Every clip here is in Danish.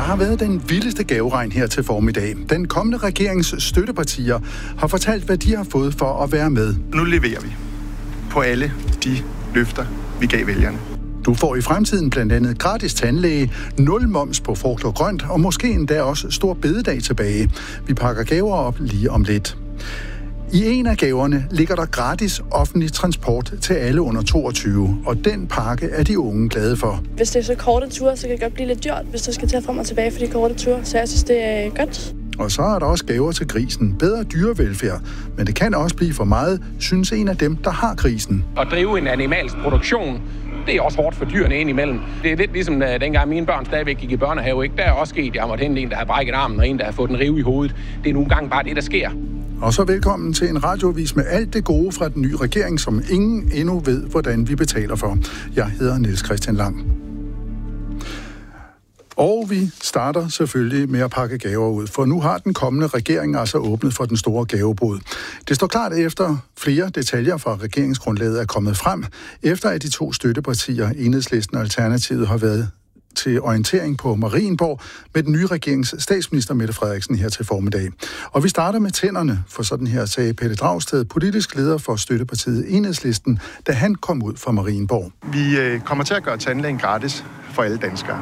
har været den vildeste gaveregn her til formiddag. Den kommende regerings støttepartier har fortalt, hvad de har fået for at være med. Nu leverer vi på alle de løfter, vi gav vælgerne. Du får i fremtiden blandt andet gratis tandlæge, 0 moms på frugt og grønt, og måske endda også stor bededag tilbage. Vi pakker gaver op lige om lidt. I en af gaverne ligger der gratis offentlig transport til alle under 22, og den pakke er de unge glade for. Hvis det er så korte ture, så kan det godt blive lidt dyrt, hvis der skal tage frem og tilbage for de korte ture, så jeg synes, det er godt. Og så er der også gaver til grisen, bedre dyrevelfærd, men det kan også blive for meget, synes en af dem, der har grisen. At drive en animalsk produktion, det er også hårdt for dyrene indimellem. Det er lidt ligesom dengang mine børn stadigvæk gik i børnehave, ikke? Der er også sket, jeg måtte hente en, der har brækket armen, og en, der har fået en rive i hovedet. Det er nogle gange bare det, der sker. Og så velkommen til en radioavis med alt det gode fra den nye regering, som ingen endnu ved, hvordan vi betaler for. Jeg hedder Niels Christian Lang. Og vi starter selvfølgelig med at pakke gaver ud, for nu har den kommende regering altså åbnet for den store gavebod. Det står klart efter flere detaljer fra regeringsgrundlaget er kommet frem, efter at de to støttepartier, Enhedslisten og Alternativet, har været til orientering på Marienborg med den nye regerings statsminister Mette Frederiksen her til formiddag. Og vi starter med tænderne, for sådan her sagde Pelle Dragsted, politisk leder for støttepartiet Enhedslisten, da han kom ud fra Marienborg. Vi kommer til at gøre tandlægen gratis for alle danskere.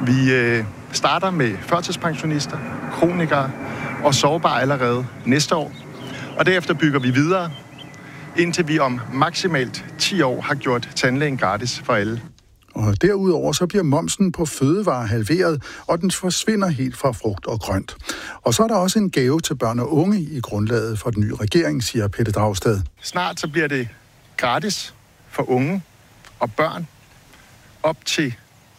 Vi starter med førtidspensionister, kronikere og sårbare allerede næste år. Og derefter bygger vi videre, indtil vi om maksimalt 10 år har gjort tandlægen gratis for alle. Og derudover så bliver momsen på fødevarer halveret, og den forsvinder helt fra frugt og grønt. Og så er der også en gave til børn og unge i grundlaget for den nye regering, siger Pelle Dragsted. Snart så bliver det gratis for unge og børn op til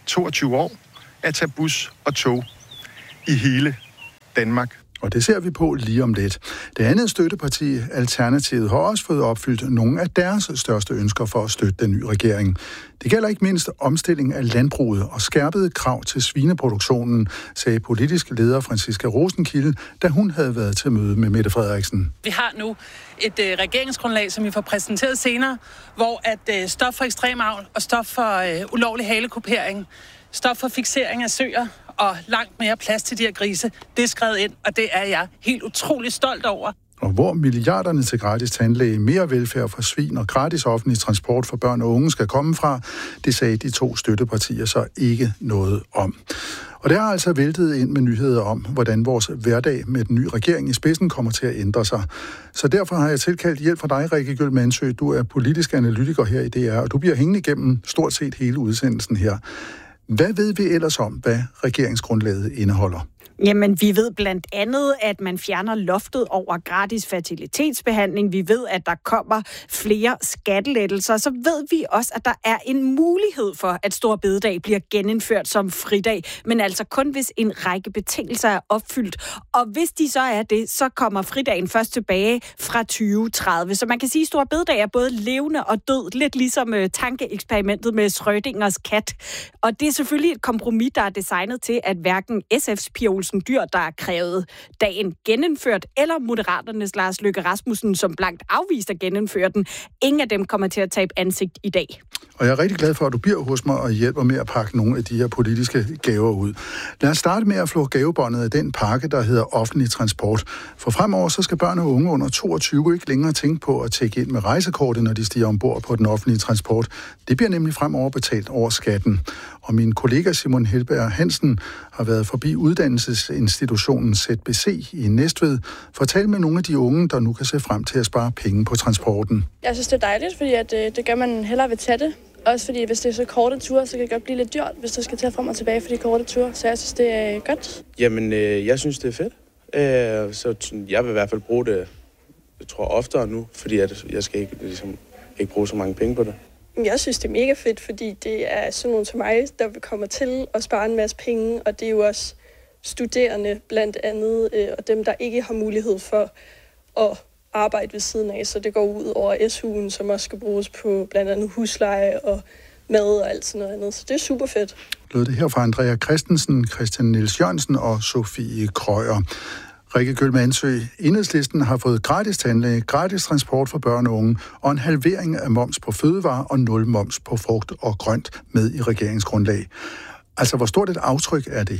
22 år at tage bus og tog i hele Danmark. Og det ser vi på lige om lidt. Det andet støtteparti, Alternativet, har også fået opfyldt nogle af deres største ønsker for at støtte den nye regering. Det gælder ikke mindst omstilling af landbruget og skærpede krav til svineproduktionen, sagde politisk leder Franciska Rosenkilde, da hun havde været til møde med Mette Frederiksen. Vi har nu et regeringsgrundlag, som vi får præsenteret senere, hvor at stop for ekstrem avl og stop for ulovlig halekupering, stop for fiksering af søer og langt mere plads til de her grise, det er skrevet ind, og det er jeg helt utrolig stolt over. Og hvor milliarderne til gratis tandlæge, mere velfærd for svin og gratis offentlig transport for børn og unge skal komme fra, det sagde de to støttepartier så ikke noget om. Og der er altså væltet ind med nyheder om, hvordan vores hverdag med den nye regering i spidsen kommer til at ændre sig. Så derfor har jeg tilkaldt hjælp fra dig, Rikke Gyll-Mansø. Du er politisk analytiker her i DR, og du bliver hængende igennem stort set hele udsendelsen her. Hvad ved vi ellers om, hvad regeringsgrundlaget indeholder? Jamen, vi ved blandt andet, at man fjerner loftet over gratis fertilitetsbehandling. Vi ved, at der kommer flere skattelettelser. Så ved vi også, at der er en mulighed for, at Store Bededag bliver genindført som fridag. Men altså kun hvis en række betingelser er opfyldt. Og hvis de så er det, så kommer fridagen først tilbage fra 2030. Så man kan sige, at Store Bededag er både levende og død. Lidt ligesom tankeeksperimentet med Schrödingers kat. Og det er selvfølgelig et kompromis, der er designet til, at hverken SF's Pia Olsen Dyhr, der har krævet dagen genindført, eller Moderaternes Lars Løkke Rasmussen, som blankt afviste at genindføre den. Ingen af dem kommer til at tabe ansigt i dag. Og jeg er rigtig glad for, at du bliver hos mig og hjælper med at pakke nogle af de her politiske gaver ud. Lad os starte med at flå gavebåndet af den pakke, der hedder offentlig transport. For fremover så skal børn og unge under 22 ikke længere tænke på at tjekke ind med rejsekortet, når de stiger ombord på den offentlige transport. Det bliver nemlig fremover betalt over skatten. Og min kollega Simon Helberg Hansen har været forbi uddannelsesinstitutionen ZBC i Næstved. Fortæl med nogle af de unge, der nu kan se frem til at spare penge på transporten. Jeg synes, det er dejligt, fordi at, det gør man hellere ved tage det. Også fordi, hvis det er så korte ture, så kan det godt blive lidt dyrt, hvis der skal tage frem og tilbage for de korte ture. Så jeg synes, det er godt. Jamen, jeg synes, det er fedt. Så jeg vil i hvert fald bruge det, jeg tror, oftere nu, fordi jeg skal ikke bruge så mange penge på det. Jeg synes, det er mega fedt, fordi det er sådan nogen som mig, der kommer til at spare en masse penge, og det er jo også studerende blandt andet, og dem, der ikke har mulighed for at arbejde ved siden af, så det går ud over SU'en, som også skal bruges på blandt andet husleje og mad og alt sådan noget andet, så det er super fedt. Lød det her fra Andrea Christensen, Christian Niels Jørgensen og Sofie Krøyer. Rikke Gyll-Mansø, Enhedslisten har fået gratis tandlæge, gratis transport for børn og unge og en halvering af moms på fødevarer og 0 moms på frugt og grønt med i regeringsgrundlag. Altså, hvor stort et aftryk er det her?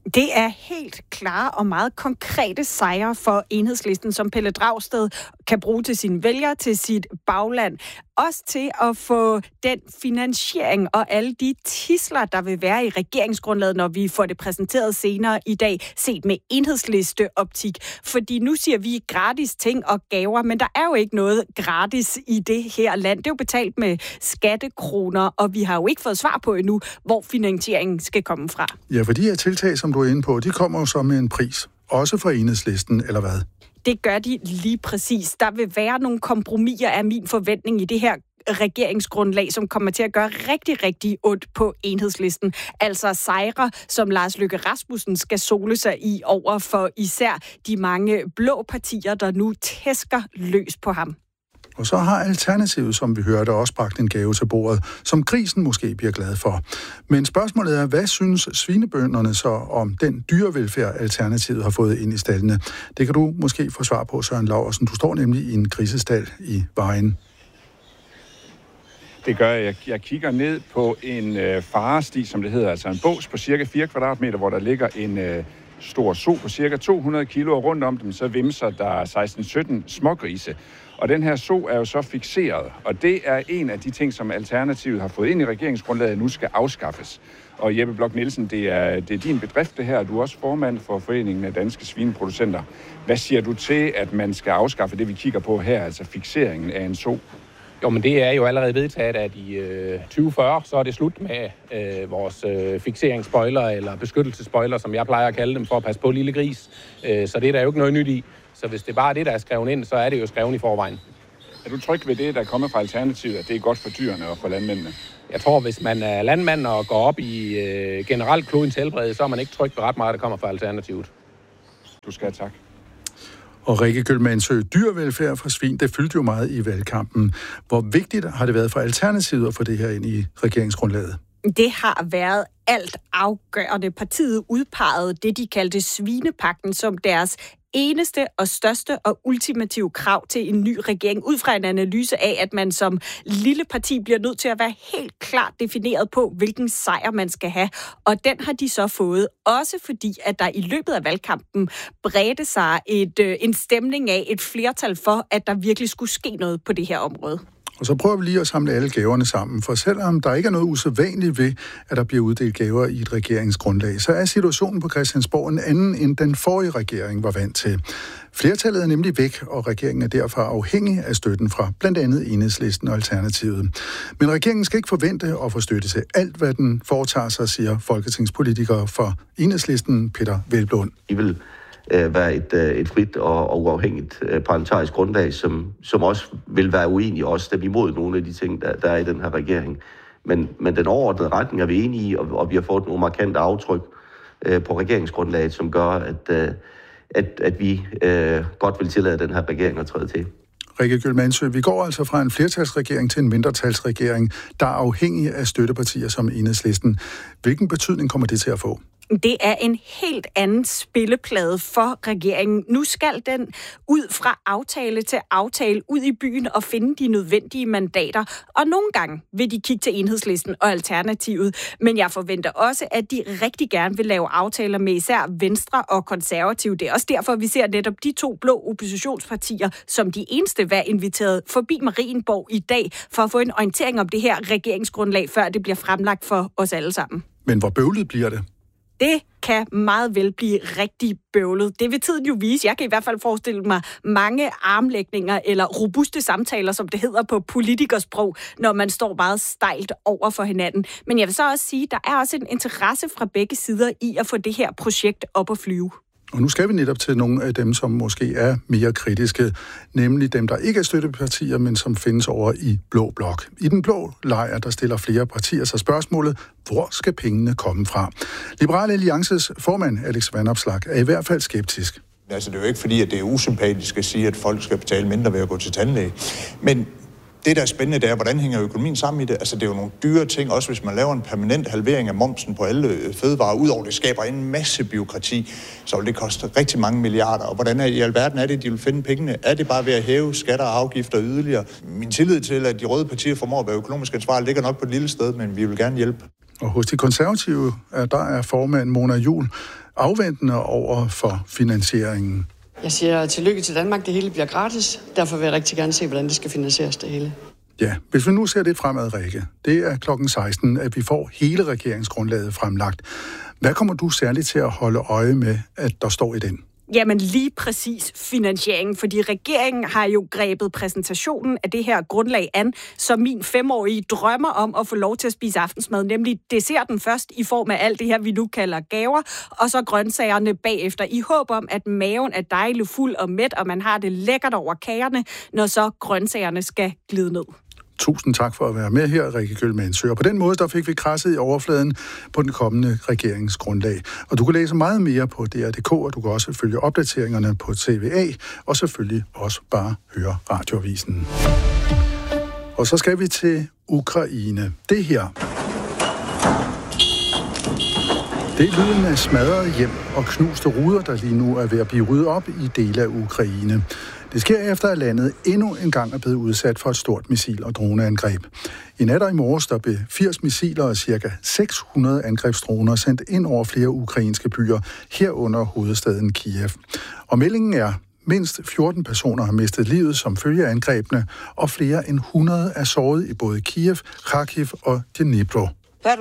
Det er helt klare og meget konkrete sejre for Enhedslisten, som Pelle Dragsted kan bruge til sine vælgere, til sit bagland. Også til at få den finansiering og alle de tidsler, der vil være i regeringsgrundlaget, når vi får det præsenteret senere i dag, set med Enhedslisteoptik. Fordi nu siger vi gratis ting og gaver, men der er jo ikke noget gratis i det her land. Det er jo betalt med skattekroner, og vi har jo ikke fået svar på endnu, hvor finansieringen skal komme fra. Ja, for de her tiltag, som du er inde på, de kommer jo så med en pris. Også for Enhedslisten, eller hvad? Det gør de lige præcis. Der vil være nogle kompromiser af min forventning i det her regeringsgrundlag, som kommer til at gøre rigtig, rigtig ondt på Enhedslisten. Altså sejre, som Lars Løkke Rasmussen skal sole sig i over for især de mange blå partier, der nu tæsker løs på ham. Og så har Alternativet, som vi hørte, også bragt en gave til bordet, som grisen måske bliver glad for. Men spørgsmålet er, hvad synes svinebønderne så om den dyrevelfærd, Alternativet har fået ind i staldene? Det kan du måske få svar på, Søren Laursen. Du står nemlig i en grisestald i Vejen. Det gør jeg. Jeg kigger ned på en faresti, som det hedder, altså en bås på cirka 4 kvadratmeter, hvor der ligger en stor so på cirka 200 kilo, og rundt om dem så vimser der 16-17 smågrise. Og den her so er jo så fikseret, og det er en af de ting, som Alternativet har fået ind i regeringsgrundlaget, nu skal afskaffes. Og Jeppe Bloch Nielsen, det er din bedrift det her, du er også formand for Foreningen af Danske Svineproducenter. Hvad siger du til, at man skal afskaffe det, vi kigger på her, altså fikseringen af en so? Jo, men det er jo allerede vedtaget, at i 2040, så er det slut med vores fikseringsspoiler eller beskyttelsespoiler, som jeg plejer at kalde dem, for at passe på lille gris. Så det er der jo ikke noget nyt i. Så hvis det bare er det, der er skrevet ind, så er det jo skrevet i forvejen. Er du tryg ved det, der kommer fra Alternativet, at det er godt for dyrene og for landmændene? Jeg tror, hvis man er landmand og går op i generelt klodens helbred, så er man ikke tryg ved ret meget, der kommer fra Alternativet. Du skal have tak. Og Rikke Kjølmansø, dyrevelfærd for svin, det fyldte jo meget i valgkampen. Hvor vigtigt har det været for Alternativet at få det her ind i regeringsgrundlaget? Det har været alt afgørende. Partiet udpegede det, de kaldte svinepagten, som deres eneste og største og ultimative krav til en ny regering, ud fra en analyse af, at man som lille parti bliver nødt til at være helt klart defineret på, hvilken sejr man skal have. Og den har de så fået, også fordi, at der i løbet af valgkampen bredte sig en stemning af et flertal for, at der virkelig skulle ske noget på det her område. Og så prøver vi lige at samle alle gaverne sammen, for selvom der ikke er noget usædvanligt ved, at der bliver uddelt gaver i et regeringsgrundlag, så er situationen på Christiansborg en anden, end den forrige regering var vant til. Flertallet er nemlig væk, og regeringen er derfor afhængig af støtten fra blandt andet Enhedslisten og Alternativet. Men regeringen skal ikke forvente at få støtte til alt, hvad den foretager sig, siger folketingspolitikere for Enhedslisten, Peter Hvelplund. I vil være et frit og uafhængigt parlamentarisk grundlag, som også vil være uenige og også stemme imod nogle af de ting, der er i den her regering. Men den overordnede retning er vi enige i, og vi har fået nogle markante aftryk på regeringsgrundlaget, som gør, at vi godt vil tillade den her regering at træde til. Rikke Kjølmansø, vi går altså fra en flertalsregering til en mindretalsregering, der er afhængig af støttepartier som Enhedslisten. Hvilken betydning kommer det til at få? Det er en helt anden spilleplade for regeringen. Nu skal den ud fra aftale til aftale ud i byen og finde de nødvendige mandater. Og nogle gange vil de kigge til Enhedslisten og Alternativet. Men jeg forventer også, at de rigtig gerne vil lave aftaler med især Venstre og Konservative. Det er også derfor, vi ser netop de to blå oppositionspartier som de eneste være inviteret forbi Marienborg i dag for at få en orientering om det her regeringsgrundlag, før det bliver fremlagt for os alle sammen. Men hvor bøvlet bliver det? Det kan meget vel blive rigtig bøvlet. Det vil tiden jo vise. Jeg kan i hvert fald forestille mig mange armlægninger eller robuste samtaler, som det hedder på politikersprog, når man står meget stejlt over for hinanden. Men jeg vil så også sige, at der er også en interesse fra begge sider i at få det her projekt op at flyve. Og nu skal vi netop til nogle af dem, som måske er mere kritiske, nemlig dem, der ikke er støttepartier, men som findes over i blå blok. I den blå lejr, der stiller flere partier sig spørgsmålet, hvor skal pengene komme fra? Liberal Alliances formand, Alex Vanopslagh, er i hvert fald skeptisk. Altså, det er jo ikke fordi, at det er usympatisk at sige, at folk skal betale mindre ved at gå til tandlæge. Men det, der er spændende, det er, hvordan hænger økonomien sammen i det? Altså, det er jo nogle dyre ting, også hvis man laver en permanent halvering af momsen på alle fødevarer. Udover det skaber en masse bureaukrati, så vil det koste rigtig mange milliarder. Og hvordan i alverden er det, de vil finde pengene? Er det bare ved at hæve skatter og afgifter yderligere? Min tillid til, at de røde partier formår at være økonomisk ansvarlige, ligger nok på et lille sted, men vi vil gerne hjælpe. Og hos de konservative, der er formand Mona Juul afventende over for finansieringen. Jeg siger tillykke til Danmark, det hele bliver gratis. Derfor vil jeg rigtig gerne se, hvordan det skal finansieres, det hele. Ja, hvis vi nu ser det fremad, Rikke, det er klokken 16, at vi får hele regeringsgrundlaget fremlagt. Hvad kommer du særligt til at holde øje med, at der står i den? Jamen lige præcis finansieringen, fordi regeringen har jo grebet præsentationen af det her grundlag an, som min 5-årige drømmer om at få lov til at spise aftensmad, nemlig desserten først i form af alt det her, vi nu kalder gaver, og så grøntsagerne bagefter, i håb om, at maven er dejlig fuld og mæt, og man har det lækkert over kagerne, når så grøntsagerne skal glide ned. Tusind tak for at være med her, Rikke Kjølmandsø. Og på den måde, der fik vi krasset i overfladen på den kommende regeringsgrundlag. Og du kan læse meget mere på DR.dk, og du kan også følge opdateringerne på TVA, og selvfølgelig også bare høre radioavisen. Og så skal vi til Ukraine. Det her. Det er lyden af smadrede hjem og knuste ruder, der lige nu er ved at blive ryddet op i dele af Ukraine. Det sker efter, at landet endnu en gang er blevet udsat for et stort missil- og droneangreb. I nat og i morges der blev 80 missiler og ca. 600 angrebsdroner sendt ind over flere ukrainske byer, herunder hovedstaden Kiev. Og meldingen er, mindst 14 personer har mistet livet som følge af angrebene, og flere end 100 er såret i både Kiev, Kharkiv og Dnipro.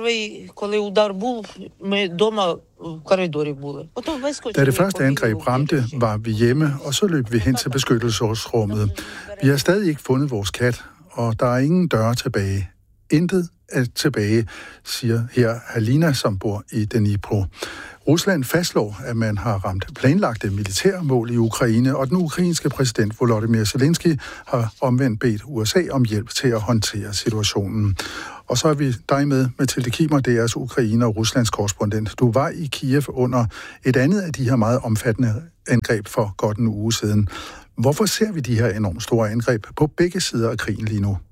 Da det første angreb ramte, var vi hjemme, og så løb vi hen til beskyttelsesrummet. Vi har stadig ikke fundet vores kat, og der er ingen døre tilbage. Intet er tilbage, siger her Halina, som bor i Dnipro. Rusland fastslår, at man har ramt planlagte militærmål i Ukraine, og den ukrainske præsident Volodymyr Zelensky har omvendt bedt USA om hjælp til at håndtere situationen. Og så er vi dig med, Mathilde Kimmer, DR's Ukraine og Ruslands korrespondent. Du var i Kiev under et andet af de her meget omfattende angreb for godt en uge siden. Hvorfor ser vi de her enormt store angreb på begge sider af krigen lige nu?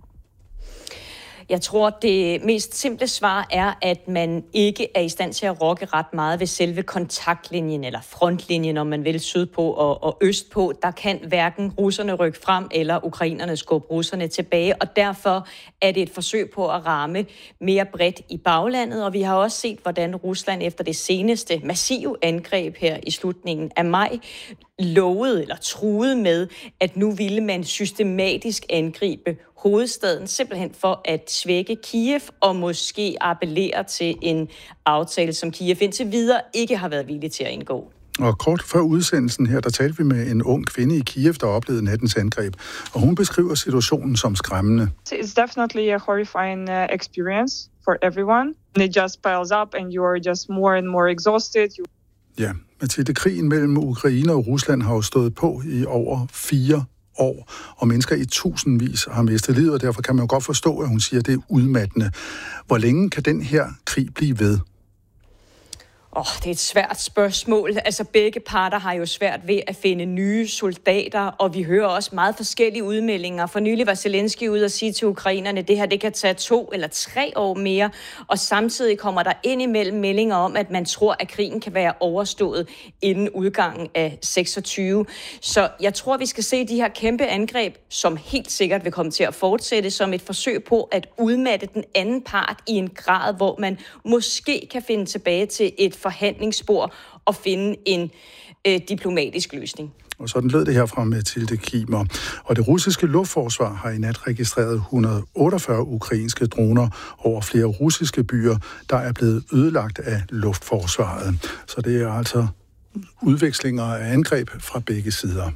Jeg tror, det mest simple svar er, at man ikke er i stand til at rokke ret meget ved selve kontaktlinjen eller frontlinjen, om man vil, sydpå og østpå. Der kan hverken russerne rykke frem eller ukrainerne skubbe russerne tilbage, og derfor er det et forsøg på at ramme mere bredt i baglandet. Og vi har også set, hvordan Rusland efter det seneste massive angreb her i slutningen af maj lovede eller truede med, at nu ville man systematisk angribe hovedstaden, simpelthen for at svække Kiev og måske appellere til en aftale, som Kiev indtil videre ikke har været villig til at indgå. Og kort før udsendelsen her, der talte vi med en ung kvinde i Kiev, der oplevede nattens angreb, og hun beskriver situationen som skræmmende. It's definitely a horrifying experience for everyone. It just piles up and you are just more and more exhausted. Ja, Mathilde, krigen mellem Ukraine og Rusland har jo stået på i over 4 år, og mennesker i tusindvis har mistet livet, og derfor kan man jo godt forstå, at hun siger, at det er udmattende. Hvor længe kan den her krig blive ved? Det er et svært spørgsmål. Altså begge parter har jo svært ved at finde nye soldater, og vi hører også meget forskellige udmeldinger. For nylig var Zelensky ude og sige til ukrainerne, at det her det kan tage 2 eller 3 år mere, og samtidig kommer der ind imellem meldinger om, at man tror, at krigen kan være overstået inden udgangen af 26. Så jeg tror, vi skal se de her kæmpe angreb, som helt sikkert vil komme til at fortsætte, som et forsøg på at udmatte den anden part i en grad, hvor man måske kan finde tilbage til et forhandlingsspor og finde en diplomatisk løsning. Og sådan lød det her fra Mathilde Kimmer. Og det russiske luftforsvar har i nat registreret 148 ukrainske droner over flere russiske byer, der er blevet ødelagt af luftforsvaret. Så det er altså udvekslinger af angreb fra begge sider.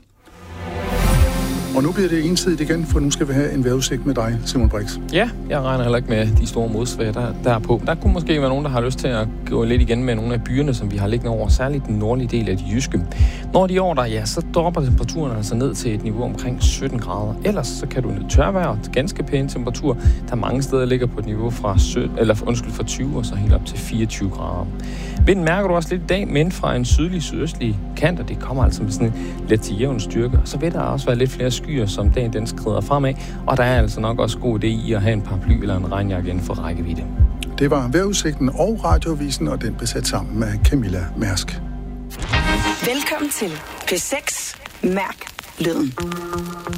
Og nu bliver det ensidigt igen, for nu skal vi have en vejrudsigt med dig, Simon Brix. Ja, jeg regner heller ikke med de store modsvær, der er på. Der kunne måske være nogen, der har lyst til at gå lidt igen med nogle af byerne, som vi har liggende over, særligt den nordlige del af de jyske. Når de er over der, ja, så dropper temperaturen altså ned til et niveau omkring 17 grader. Ellers så kan du nyde tørvejr og ganske pæne temperatur, der mange steder ligger på et niveau fra 20 og så helt op til 24 grader. Vinden mærker du også lidt i dag, men fra en sydøstlig kant, og det kommer altså med sådan en let til jævn styrke. Og så vil der også være lidt flere skyer, som dagen den skrider fremad, og der er altså nok også god idé i at have en paraply eller en regnjakke inden for rækkevidde. Det var vejrudsigten og radioavisen, og den blev sat sammen med Camilla Mærsk. Velkommen til P6 Mærk Lyden.